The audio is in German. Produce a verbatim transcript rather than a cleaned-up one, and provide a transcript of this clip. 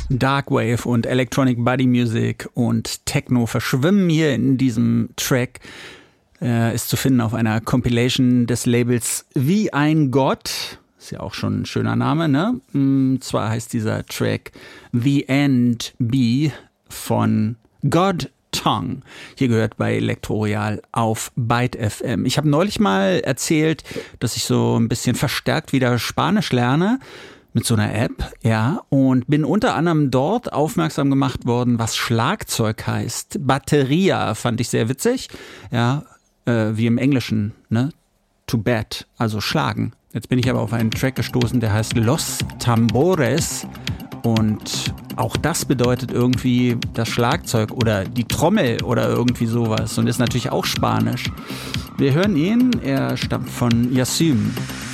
Darkwave und Electronic Body Music und Techno verschwimmen hier in diesem Track. Er ist zu finden auf einer Compilation des Labels Wie ein Gott. Ist ja auch schon ein schöner Name, ne? Und zwar heißt dieser Track The End Be von God Tongue. Hier gehört bei Elektroroyal auf Byte F M. Ich habe neulich mal erzählt, dass ich so ein bisschen verstärkt wieder Spanisch lerne. Mit so einer App, ja, und bin unter anderem dort aufmerksam gemacht worden, was Schlagzeug heißt. Bateria fand ich sehr witzig, ja, äh, wie im Englischen, ne, to bat, also schlagen. Jetzt bin ich aber auf einen Track gestoßen, der heißt Los Tambores und auch das bedeutet irgendwie das Schlagzeug oder die Trommel oder irgendwie sowas und ist natürlich auch Spanisch. Wir hören ihn, er stammt von Yassym.